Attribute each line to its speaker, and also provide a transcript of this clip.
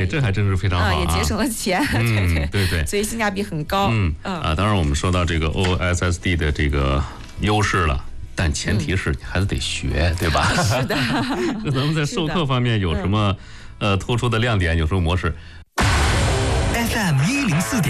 Speaker 1: 哎，这还真是非常好
Speaker 2: 也节省了钱，
Speaker 1: 对，
Speaker 2: 所以性价比很高。
Speaker 1: 当然我们说到这个 OSSD 的这个优势了。但前提是你还是得学，对吧？
Speaker 2: 是的。
Speaker 1: 那咱们在授课方面有什么突出的亮点？有什么模式？
Speaker 3: FM 104.1